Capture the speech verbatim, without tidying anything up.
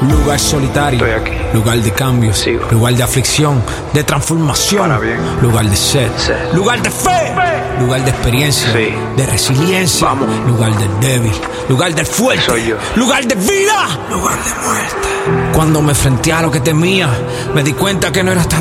Lugar solitario, Estoy aquí. lugar de cambio, Sigo. lugar de aflicción, de transformación, Para bien. lugar de sed, Sed. lugar de fe, lugar de experiencia, Sí. de resiliencia, Vamos. lugar del débil, lugar del fuerte, Soy yo. lugar de vida, lugar de muerte. Cuando me enfrenté a lo que temía, me di cuenta que no era tan